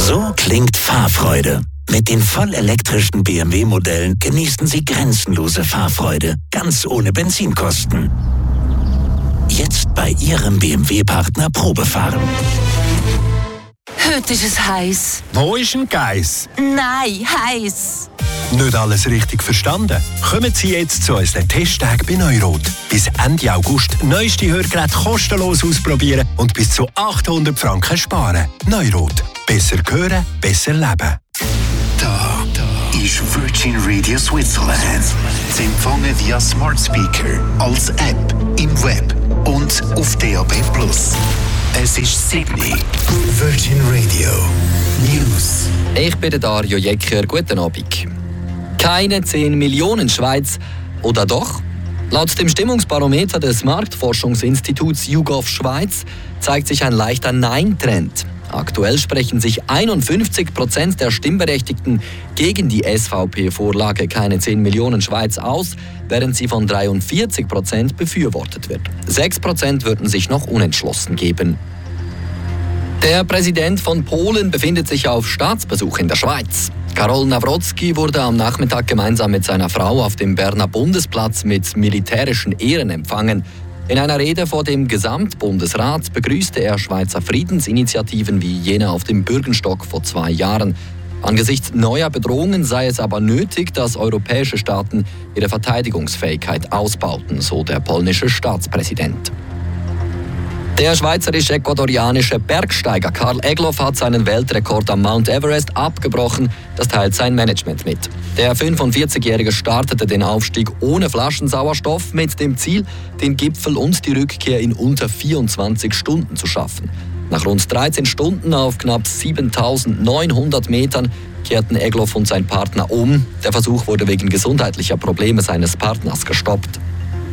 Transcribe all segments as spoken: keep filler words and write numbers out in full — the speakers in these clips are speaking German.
So klingt Fahrfreude. Mit den vollelektrischen B M W-Modellen genießen Sie grenzenlose Fahrfreude, ganz ohne Benzinkosten. Jetzt bei Ihrem B M W-Partner Probefahren. Heute ist es heiß. Wo ist ein Geiss? Nein, heiß. Nicht alles richtig verstanden? Kommen Sie jetzt zu unseren Testtagen bei Neurot. Bis Ende August neueste Hörgeräte kostenlos ausprobieren und bis zu achthundert Franken sparen. Neurot. Besser hören, besser leben. Da, da ist Virgin Radio Switzerland. Sie empfangen via Smart Speaker, als App, im Web und auf D A B plus. Es ist Sydney. Virgin Radio News. Ich bin der Dario Jecker. Guten Abend. Keine zehn Millionen Schweiz. Oder doch? Laut dem Stimmungsbarometer des Marktforschungsinstituts YouGov Schweiz zeigt sich ein leichter Nein-Trend. Aktuell sprechen sich einundfünfzig Prozent der Stimmberechtigten gegen die S V P-Vorlage Keine zehn Millionen Schweiz aus, während sie von dreiundvierzig Prozent befürwortet wird. sechs Prozent würden sich noch unentschlossen geben. Der Präsident von Polen befindet sich auf Staatsbesuch in der Schweiz. Karol Nawrocki wurde am Nachmittag gemeinsam mit seiner Frau auf dem Berner Bundesplatz mit militärischen Ehren empfangen. In einer Rede vor dem Gesamtbundesrat begrüßte er Schweizer Friedensinitiativen wie jene auf dem Bürgenstock vor zwei Jahren. Angesichts neuer Bedrohungen sei es aber nötig, dass europäische Staaten ihre Verteidigungsfähigkeit ausbauten, so der polnische Staatspräsident. Der schweizerisch-ecuadorianische Bergsteiger Karl Egloff hat seinen Weltrekord am Mount Everest abgebrochen. Das teilt sein Management mit. Der fünfundvierzigjährige startete den Aufstieg ohne Flaschensauerstoff mit dem Ziel, den Gipfel und die Rückkehr in unter vierundzwanzig Stunden zu schaffen. Nach rund dreizehn Stunden auf knapp siebentausendneunhundert Metern kehrten Egloff und sein Partner um. Der Versuch wurde wegen gesundheitlicher Probleme seines Partners gestoppt.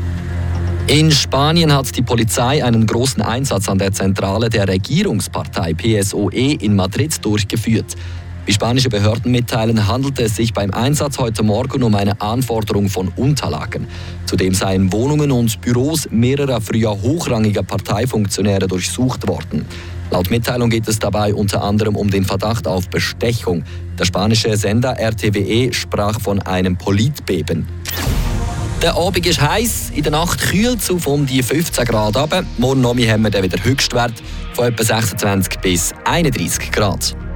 In Spanien hat die Polizei einen großen Einsatz an der Zentrale der Regierungspartei P S O E in Madrid durchgeführt. Wie spanische Behörden mitteilen, handelte es sich beim Einsatz heute Morgen um eine Anforderung von Unterlagen. Zudem seien Wohnungen und Büros mehrerer früher hochrangiger Parteifunktionäre durchsucht worden. Laut Mitteilung geht es dabei unter anderem um den Verdacht auf Bestechung. Der spanische Sender R T W E sprach von einem Politbeben. Der Abend ist heiß, in der Nacht kühlt es auf um die fünfzehn Grad runter. Morgen Abend haben wir dann wieder Höchstwert von etwa sechsundzwanzig bis einunddreissig Grad.